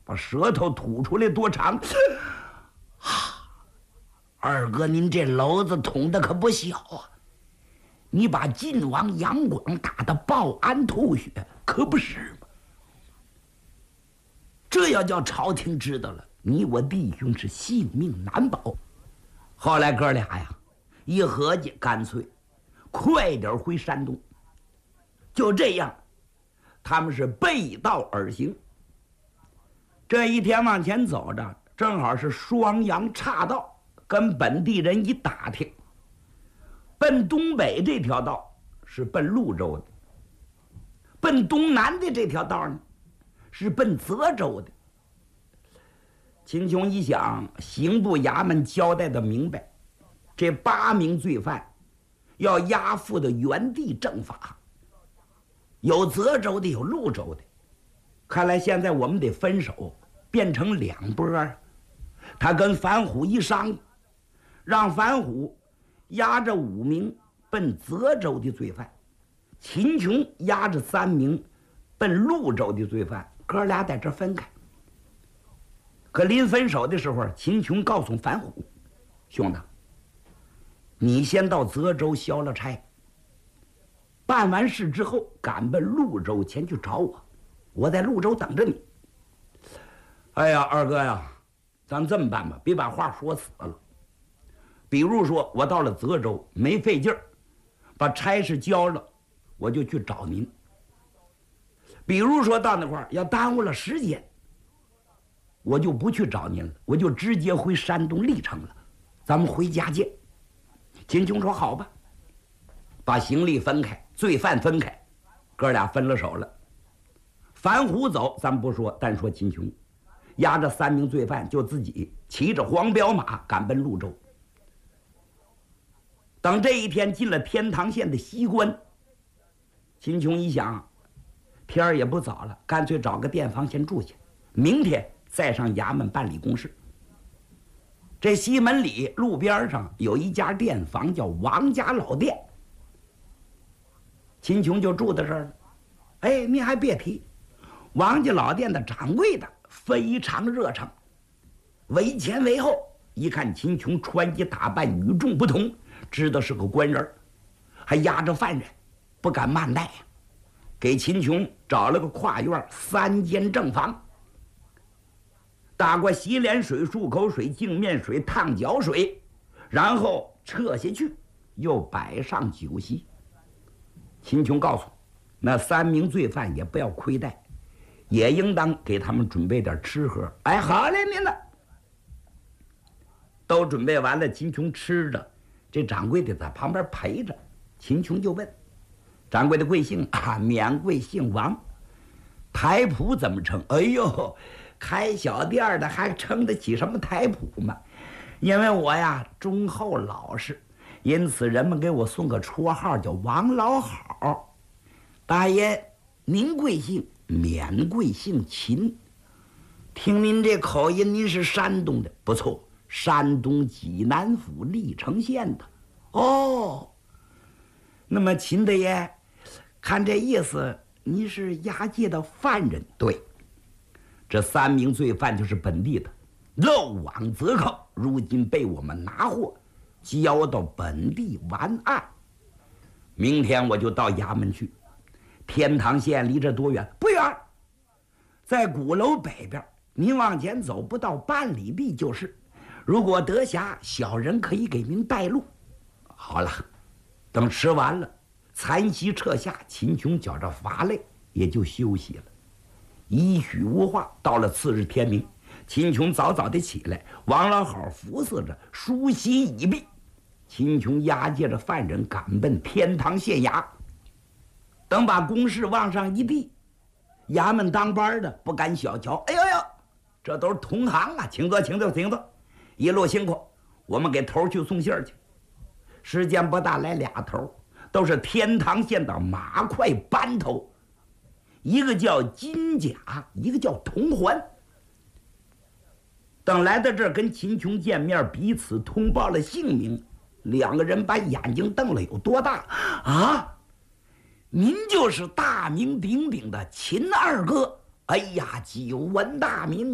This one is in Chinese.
把舌头吐出来多长。二哥，您这篓子捅的可不小啊！你把晋王杨广打得抱鞍吐血，可不是吗？这要叫朝廷知道了，你我弟兄是性命难保。后来哥俩呀，一合计，干脆快点回山东。就这样，他们是背道而行。这一天往前走着，正好是双阳岔道。跟本地人一打听，奔东北这条道是奔潞州的，奔东南的这条道呢是奔泽州的。秦琼一想，刑部衙门交代的明白，这8名罪犯要押赴的原地正法，有泽州的，有潞州的。看来现在我们得分手，变成2波啊。他跟樊虎一商，让樊虎押着5名奔泽州的罪犯，秦琼押着3名奔潞州的罪犯，哥俩在这分开。可临分手的时候，秦琼告诉樊虎：“兄弟，你先到泽州消了差，办完事之后赶奔潞州前去找我，我在潞州等着你。”哎呀，二哥呀，咱这么办吧，别把话说死了。比如说我到了泽州没费劲儿，把差事交了，我就去找您。比如说到那块儿要耽误了时间，我就不去找您了，我就直接回山东历城了，咱们回家见。秦琼说好吧，把行李分开，罪犯分开，哥俩分了手了。樊虎走咱们不说，单说秦琼押着3名罪犯，就自己骑着黄骠马赶奔潞州。等这一天进了天堂县的西关，秦琼一想，天儿也不早了，干脆找个店房先住下，明天再上衙门办理公事。这西门里路边上有一家店房，叫王家老店，秦琼就住在这儿了。哎，您还别提，王家老店的掌柜的非常热诚，为前为后，一看秦琼穿衣打扮与众不同，知道是个官人，还押着犯人，不敢慢待呀。给秦琼找了个跨院3间正房，打过洗脸水、漱口水、净面水、烫脚水，然后撤下去，又摆上酒席。秦琼告诉那3名罪犯也不要亏待，也应当给他们准备点吃喝。哎，好嘞，您呢？都准备完了，秦琼吃着，这掌柜的在旁边陪着。秦琼就问掌柜的贵姓啊？免贵姓王。台谱怎么称？哎呦，开小店的还称得起什么台谱吗？因为我呀忠厚老实，因此人们给我送个绰号叫王老好。大爷，您贵姓？免贵姓秦。听您这口音，您是山东的？不错，山东济南府历城县的。哦，那么秦大爷，看这意思，你是押解的犯人？对，这3名罪犯就是本地的，漏网则寇，如今被我们拿获，交到本地完案。明天我就到衙门去。天堂县离这多远？不远，在鼓楼北边，您往前走不到半里地就是。如果得暇，小人可以给您带路。好了，等吃完了，残席撤下，秦琼觉着乏累，也就休息了。一许无话。到了次日天明，秦琼早早的起来，王老好服侍着，梳洗已毕。秦琼押解着犯人赶奔天堂县衙。等把公事往上一递，衙门当班的不敢小瞧，哎呦呦，这都是同行啊，请坐请坐请坐，一路辛苦，我们给头去送信儿去。时间不大，来俩头，都是天堂县的马快班头，一个叫金甲，一个叫铜环。等来到这儿跟秦琼见面，彼此通报了姓名，两个人把眼睛瞪了有多大啊？您就是大名鼎鼎的秦二哥！哎呀，久闻大名。